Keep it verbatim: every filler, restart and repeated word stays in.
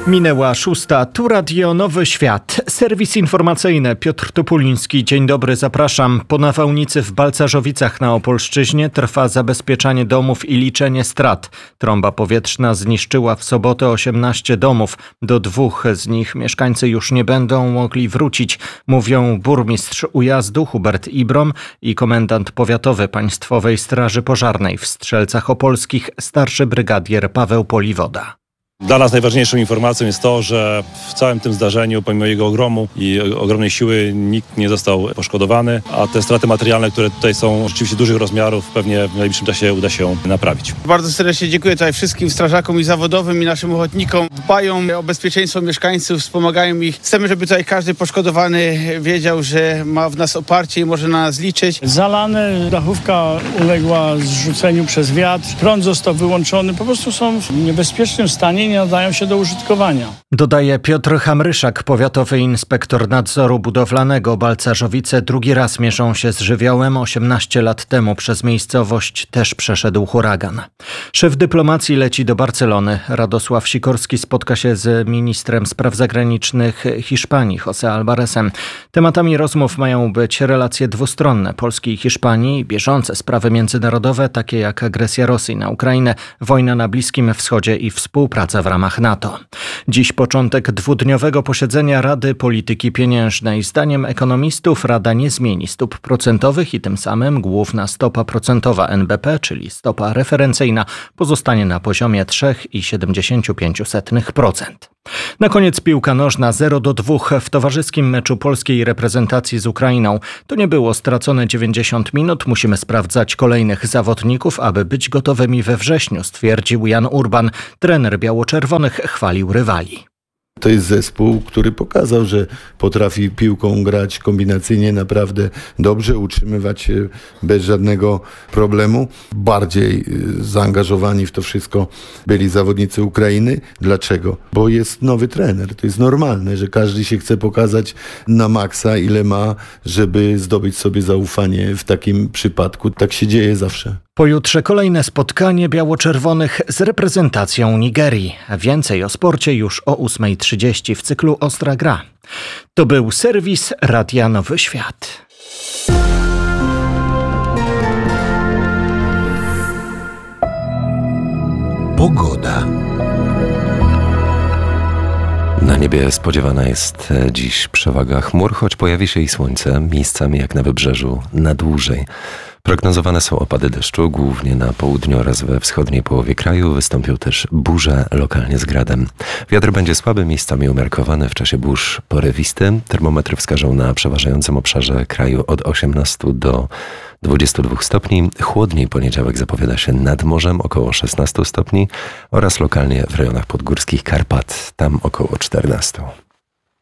Minęła szósta, tu Radio Nowy Świat. Serwis informacyjny, Piotr Topuliński. Dzień dobry, zapraszam. Po nawałnicy w Balcarzowicach na Opolszczyźnie trwa zabezpieczanie domów i liczenie strat. Trąba powietrzna zniszczyła w sobotę osiemnaście domów. Do dwóch z nich mieszkańcy już nie będą mogli wrócić, mówią burmistrz Ujazdu Hubert Ibrom i komendant powiatowy Państwowej Straży Pożarnej w Strzelcach Opolskich, starszy brygadier Paweł Poliwoda. Dla nas najważniejszą informacją jest to, że w całym tym zdarzeniu, pomimo jego ogromu i ogromnej siły, nikt nie został poszkodowany, a te straty materialne, które tutaj są rzeczywiście dużych rozmiarów, pewnie w najbliższym czasie uda się naprawić. Bardzo serdecznie dziękuję tutaj wszystkim strażakom i zawodowym i naszym ochotnikom. Dbają o bezpieczeństwo mieszkańców, wspomagają ich. Chcemy, żeby tutaj każdy poszkodowany wiedział, że ma w nas oparcie i może na nas liczyć. Zalane, dachówka uległa zrzuceniu przez wiatr, prąd został wyłączony, po prostu są w niebezpiecznym stanie, nie nadają się do użytkowania. Dodaje Piotr Hamryszak, powiatowy inspektor nadzoru budowlanego. Balcarzowice drugi raz mierzą się z żywiołem. osiemnaście lat temu przez miejscowość też przeszedł huragan. Szef dyplomacji leci do Barcelony. Radosław Sikorski spotka się z ministrem spraw zagranicznych Hiszpanii, José Alvarezem. Tematami rozmów mają być relacje dwustronne Polski i Hiszpanii, bieżące sprawy międzynarodowe, takie jak agresja Rosji na Ukrainę, wojna na Bliskim Wschodzie i współpraca w ramach NATO. Dziś początek dwudniowego posiedzenia Rady Polityki Pieniężnej. Zdaniem ekonomistów Rada nie zmieni stóp procentowych i tym samym główna stopa procentowa N B P, czyli stopa referencyjna, pozostanie na poziomie trzy przecinek siedemdziesiąt pięć procent. Na koniec piłka nożna zero do dwóch w towarzyskim meczu polskiej reprezentacji z Ukrainą. To nie było stracone dziewięćdziesiąt minut. Musimy sprawdzać kolejnych zawodników, aby być gotowymi we wrześniu, stwierdził Jan Urban. Trener biało-czerwonych chwalił rywali. To jest zespół, który pokazał, że potrafi piłką grać kombinacyjnie naprawdę dobrze, utrzymywać się bez żadnego problemu. Bardziej zaangażowani w to wszystko byli zawodnicy Ukrainy. Dlaczego? Bo jest nowy trener. To jest normalne, że każdy się chce pokazać na maksa, ile ma, żeby zdobyć sobie zaufanie w takim przypadku. Tak się dzieje zawsze. Pojutrze kolejne spotkanie biało-czerwonych z reprezentacją Nigerii. Więcej o sporcie już o ósma trzydzieści w cyklu Ostra Gra. To był serwis Radia Nowy Świat. Pogoda. Na niebie spodziewana jest dziś przewaga chmur, choć pojawi się i słońce, miejscami jak na wybrzeżu na dłużej. Prognozowane są opady deszczu, głównie na południu oraz we wschodniej połowie kraju. Wystąpią też burze, lokalnie z gradem. Wiatr będzie słaby, miejscami umiarkowany, w czasie burz porywisty. Termometry wskażą na przeważającym obszarze kraju od osiemnastu do dwudziestu dwóch stopni. Chłodniej poniedziałek zapowiada się nad morzem, około szesnastu stopni oraz lokalnie w rejonach podgórskich Karpat, tam około czternastu.